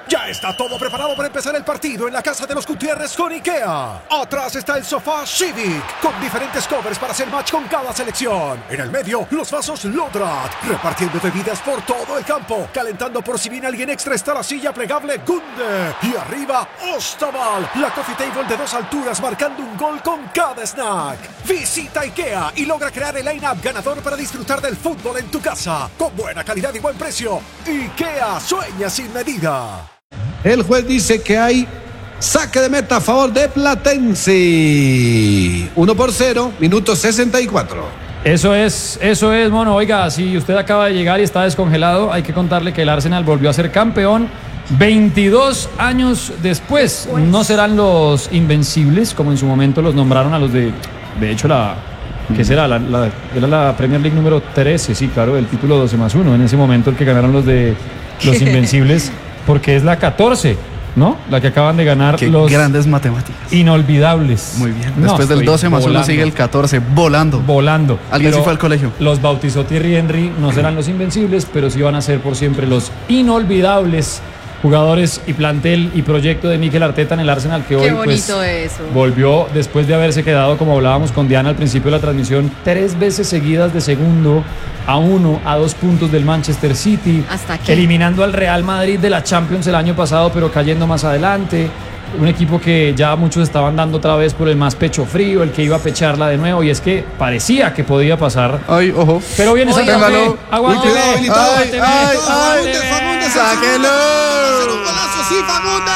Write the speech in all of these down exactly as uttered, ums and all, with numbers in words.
Ya está todo preparado para empezar el partido en la casa de los Gutiérrez con IKEA. Atrás está el sofá Civic, con diferentes covers para hacer match con cada selección. En el medio, los vasos Lodrat, repartiendo bebidas por todo el campo. Calentando por si viene alguien extra está la silla plegable Gunde. Y arriba, Ostaval, la coffee table de dos alturas marcando un gol con cada snack. Visita IKEA y logra crear el line-up ganador para disfrutar del fútbol en tu casa. Con buena calidad y buen precio. IKEA, sueña sin medida. El juez dice que hay saque de meta a favor de Platense. uno por cero, minuto sesenta y cuatro. Eso es, eso es, mono. Oiga, si usted acaba de llegar y está descongelado, hay que contarle que el Arsenal volvió a ser campeón veintidós años después. No serán los invencibles, como en su momento los nombraron a los de... De hecho, la... ¿Qué será? La, la, era la Premier League número trece, sí, claro, el título doce más uno. En ese momento el que ganaron los de los invencibles... Porque es la catorce, ¿no? La que acaban de ganar. Qué los grandes matemáticas. Inolvidables. Muy bien. Después no, del doce más uno sigue el catorce, volando. Volando. Alguien sí fue al colegio. Los bautizó Thierry Henry, no serán los invencibles, pero sí van a ser por siempre los inolvidables jugadores y plantel y proyecto de Mikel Arteta en el Arsenal, que Qué hoy pues, eso. volvió después de haberse quedado, como hablábamos con Diana al principio de la transmisión, tres veces seguidas de segundo a uno, a dos puntos del Manchester City, ¿Hasta qué? eliminando al Real Madrid de la Champions el año pasado, pero cayendo más adelante. Un equipo que ya muchos estaban dando otra vez por el más pecho frío, el que iba a pecharla de nuevo, y es que parecía que podía pasar. Ay, ojo. Pero viene Santa Fe. Aguánteme. Ay, ay, ay, Fagundes, Fagundes, sáquelo. Un golazo, sí, Fagundes.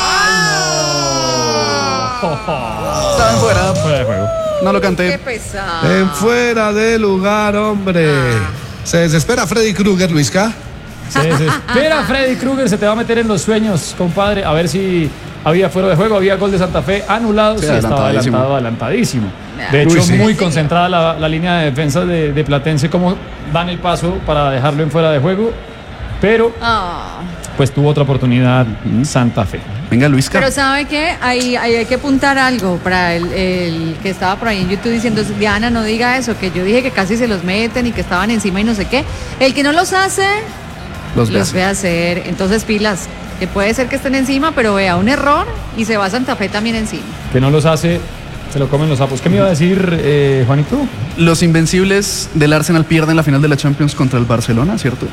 Está en fuera. Fuera de juego. No lo canté. Qué pesado. En fuera de lugar, hombre. Ah. Se desespera Freddy Krueger, Luisca. Se desespera Freddy Krueger, se te va a meter en los sueños, compadre. A ver si había fuera de juego, había gol de Santa Fe anulado. Sí, Sí, estaba adelantadísimo. adelantado, adelantadísimo. De hecho, Uy, sí. muy concentrada la, la línea de defensa de, de Platense, como dan el paso para dejarlo en fuera de juego. Pero, Ah. pues tuvo otra oportunidad Santa Fe. Venga, Luisca. Pero ¿sabe qué? Ahí, ahí hay que apuntar algo para el, el que estaba por ahí en YouTube diciendo, Diana, no diga eso, que yo dije que casi se los meten y que estaban encima y no sé qué. El que no los hace, Los los ve ve hacer. Entonces, pilas, que puede ser que estén encima, pero vea un error y se va Santa Fe también encima. Que no los hace, se lo comen los sapos. ¿Qué me iba a decir, eh, Juanito? Los invencibles del Arsenal pierden la final de la Champions contra el Barcelona, ¿cierto?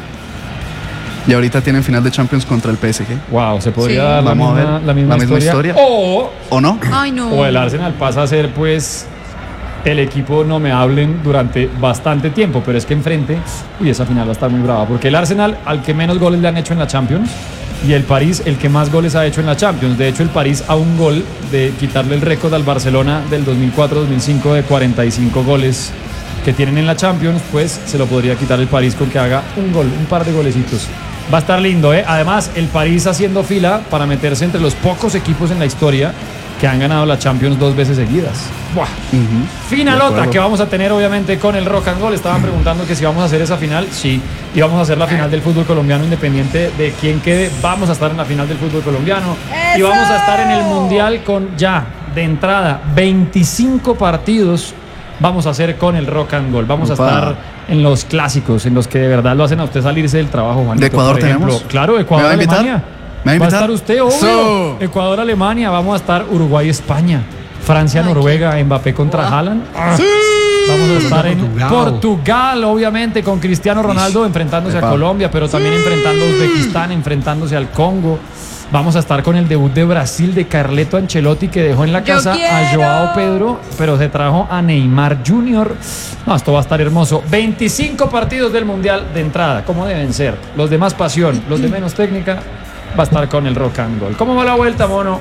Y ahorita tienen final de Champions contra el P S G. Wow, se podría Sí. dar la Vamos a misma, ver, la misma, la misma historia. O... ¿O no? Ay, no. O el Arsenal pasa a ser, pues, el equipo no me hablen durante bastante tiempo, pero es que enfrente, uy, esa final va a estar muy brava, porque el Arsenal al que menos goles le han hecho en la Champions y el París el que más goles ha hecho en la Champions. De hecho, el París a un gol de quitarle el récord al Barcelona del dos mil cuatro dos mil cinco de cuarenta y cinco goles que tienen en la Champions, pues se lo podría quitar el París con que haga un gol, un par de golecitos. Va a estar lindo, ¿eh? Además, el París haciendo fila para meterse entre los pocos equipos en la historia que han ganado la Champions dos veces seguidas. ¡Buah! Uh-huh. Finalota que vamos a tener obviamente con el Rock and Roll. Estaban preguntando que si vamos a hacer esa final. Sí, y vamos a hacer la final del fútbol colombiano independiente de quién quede. Vamos a estar en la final del fútbol colombiano. Y vamos a estar en el Mundial con ya, de entrada, veinticinco partidos vamos a hacer con el Rock and Roll. Vamos Opa. a estar en los clásicos, en los que de verdad lo hacen a usted salirse del trabajo, Juanito. ¿De Ecuador por ejemplo. tenemos? Claro, Ecuador, ¿Me va a invitar? Alemania. ¿Me va a invitar? Va a estar usted, obvio. So. Ecuador, Alemania. Vamos a estar Uruguay, España. Francia, Ay, Noruega, Mbappé contra Wow. Haaland. Sí. Vamos a estar en Portugal. Portugal, obviamente, con Cristiano Ronaldo enfrentándose Epa. a Colombia, pero también enfrentando a Uzbekistán, enfrentándose al Congo. Vamos a estar con el debut de Brasil de Carleto Ancelotti, que dejó en la ¡Yo casa a quiero! Joao Pedro, pero se trajo a Neymar junior No, esto va a estar hermoso. veinticinco partidos del Mundial de entrada, como deben ser. Los de más pasión, los de menos técnica, va a estar con el Rock and Roll. ¿Cómo va la vuelta, mono?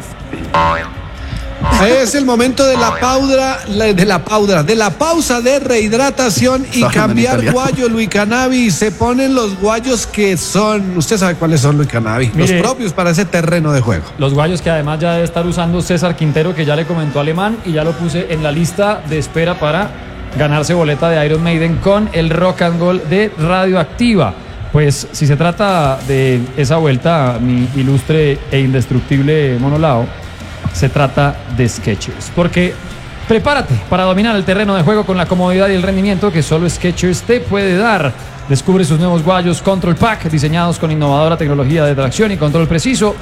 Es el momento de la paudra, la- de la paudra, de la pausa de rehidratación y Está hablando en cambiar italiano. guayo, Luis Canavi. Se ponen los guayos que son, usted sabe cuáles son, Luis Canavi, los Mire. propios para ese terreno de juego. Los guayos que además ya debe estar usando César Quintero, que ya le comentó Alemán y ya lo puse en la lista de espera para ganarse boleta de Iron Maiden con el Rock and Roll de Radioactiva. Pues si se trata de esa vuelta, mi ilustre e indestructible Monolao, se trata de Skechers. Porque prepárate para dominar el terreno de juego con la comodidad y el rendimiento que solo Skechers te puede dar. Descubre sus nuevos guayos Control Pack, diseñados con innovadora tecnología de tracción y control preciso